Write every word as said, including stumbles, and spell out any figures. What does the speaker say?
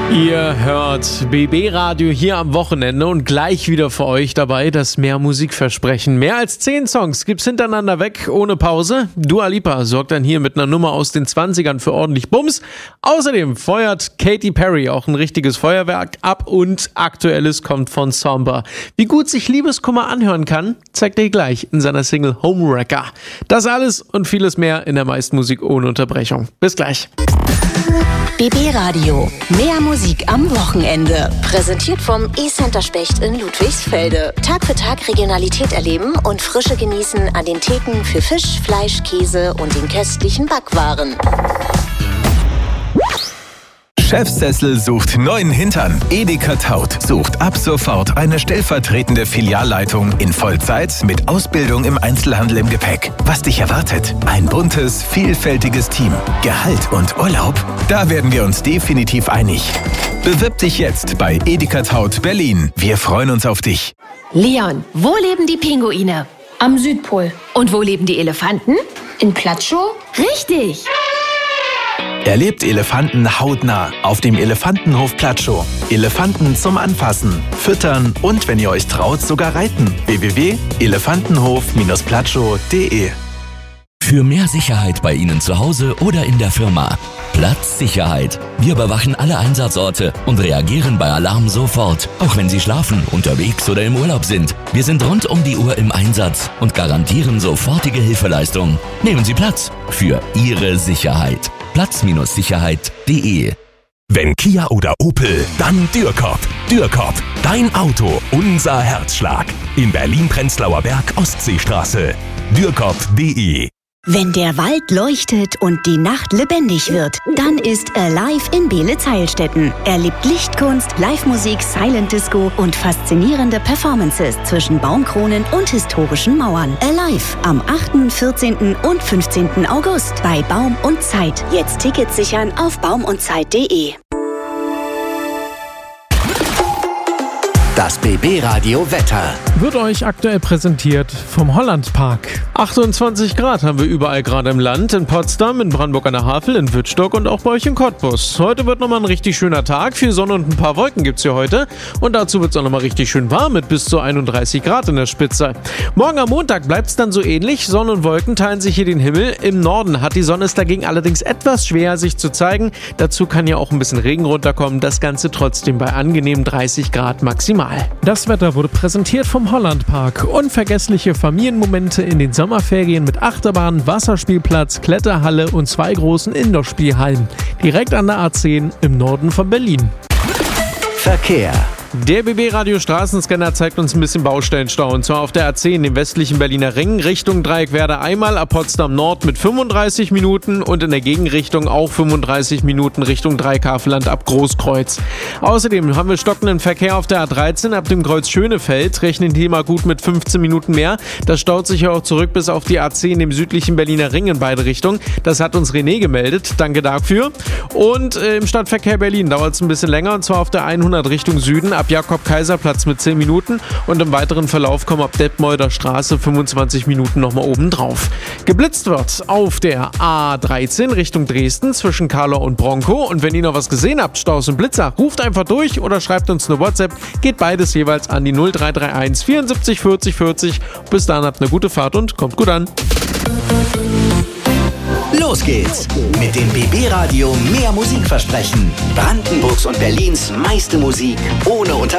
Ihr hört B B Radio hier am Wochenende und gleich wieder für euch dabei das Mehr Musikversprechen. Mehr als zehn Songs gibt's hintereinander weg, ohne Pause. Dua Lipa sorgt dann hier mit einer Nummer aus den zwanzigern für ordentlich Bums. Außerdem feuert Katy Perry auch ein richtiges Feuerwerk ab und Aktuelles kommt von Somber. Wie gut sich Liebeskummer anhören kann, zeigt er gleich in seiner Single Homewrecker. Das alles und vieles mehr in der meisten Musik ohne Unterbrechung. Bis gleich. B B Radio. Mehr Musik am Wochenende. Präsentiert vom E-Center Specht in Ludwigsfelde. Tag für Tag Regionalität erleben und Frische genießen an den Theken für Fisch, Fleisch, Käse und den köstlichen Backwaren. Chefsessel sucht neuen Hintern. Edeka Taut sucht ab sofort eine stellvertretende Filialleitung in Vollzeit mit Ausbildung im Einzelhandel im Gepäck. Was dich erwartet? Ein buntes, vielfältiges Team. Gehalt und Urlaub? Da werden wir uns definitiv einig. Bewirb dich jetzt bei Edeka Taut Berlin. Wir freuen uns auf dich. Leon, wo leben die Pinguine? Am Südpol. Und wo leben die Elefanten? In Platschow? Richtig! Erlebt Elefanten hautnah auf dem Elefantenhof Platschow. Elefanten zum Anfassen, Füttern und, wenn ihr euch traut, sogar reiten. w w w punkt elefantenhof Bindestrich platschow punkt de Für mehr Sicherheit bei Ihnen zu Hause oder in der Firma. Platzsicherheit. Wir überwachen alle Einsatzorte und reagieren bei Alarm sofort, auch wenn Sie schlafen, unterwegs oder im Urlaub sind. Wir sind rund um die Uhr im Einsatz und garantieren sofortige Hilfeleistung. Nehmen Sie Platz für Ihre Sicherheit. Platz Sicherheit punkt de. Wenn Kia oder Opel, dann Dürrkop. Dürrkop, dein Auto, unser Herzschlag. In Berlin-Prenzlauer Berg, Ostseestraße. Dürrkop punkt de. Wenn der Wald leuchtet und die Nacht lebendig wird, dann ist Alive in Beelitz-Heilstätten. Erlebt Lichtkunst, Live-Musik, Silent Disco und faszinierende Performances zwischen Baumkronen und historischen Mauern. Alive am achten, vierzehnten und fünfzehnten August bei Baum und Zeit. Jetzt Tickets sichern auf baum und zeit punkt de. Das B B Radio Wetter wird euch aktuell präsentiert vom Hollandpark. achtundzwanzig Grad haben wir überall gerade im Land. In Potsdam, in Brandenburg an der Havel, in Wittstock und auch bei euch in Cottbus. Heute wird nochmal ein richtig schöner Tag. Viel Sonne und ein paar Wolken gibt's hier heute. Und dazu wird's auch nochmal richtig schön warm mit bis zu einunddreißig Grad in der Spitze. Morgen am Montag bleibt's dann so ähnlich. Sonne und Wolken teilen sich hier den Himmel. Im Norden hat die Sonne es dagegen allerdings etwas schwer, sich zu zeigen. Dazu kann ja auch ein bisschen Regen runterkommen. Das Ganze trotzdem bei angenehmen dreißig Grad maximal. Das Wetter wurde präsentiert vom Hollandpark. Unvergessliche Familienmomente in den Sommerferien mit Achterbahn, Wasserspielplatz, Kletterhalle und zwei großen Indoor-Spielhallen. Direkt an der A zehn im Norden von Berlin. Verkehr. Der B B-Radio Straßenscanner zeigt uns ein bisschen Baustellenstau. Und zwar auf der A zehn, dem westlichen Berliner Ring, Richtung Dreieckwerder einmal ab Potsdam Nord mit fünfunddreißig Minuten und in der Gegenrichtung auch fünfunddreißig Minuten Richtung Dreihaveland ab Großkreuz. Außerdem haben wir stockenden Verkehr auf der A dreizehn ab dem Kreuz Schönefeld. Rechnen die mal gut mit fünfzehn Minuten mehr. Das staut sich ja auch zurück bis auf die A zehn, dem südlichen Berliner Ring in beide Richtungen. Das hat uns René gemeldet. Danke dafür. Und äh, im Stadtverkehr Berlin dauert es ein bisschen länger und zwar auf der hundert Richtung Süden ab Jakob-Kaiser-Platz mit zehn Minuten und im weiteren Verlauf kommen ab Detmolder Straße fünfundzwanzig Minuten nochmal oben drauf. Geblitzt wird auf der A dreizehn Richtung Dresden zwischen Karlau und Bronco und wenn ihr noch was gesehen habt, Staus und Blitzer, ruft einfach durch oder schreibt uns eine WhatsApp, geht beides jeweils an die null drei drei eins vierundsiebzig vierzig vierzig. Bis dahin habt eine gute Fahrt und kommt gut an. Los geht's mit dem B B Radio Mehr Musikversprechen. Brandenburgs und Berlins meiste Musik ohne Unterbrechung.